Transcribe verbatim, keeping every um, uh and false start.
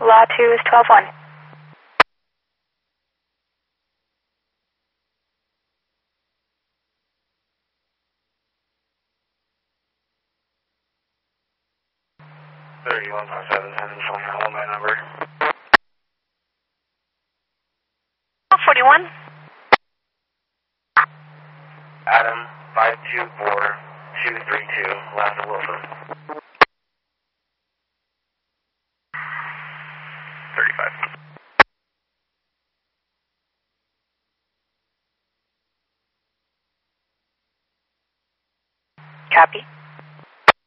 Law two is twelve one. thirty-one five seven ten, showing all my number. forty-one. Adam, five two four two three two, last of Wilson. thirty-five. Copy.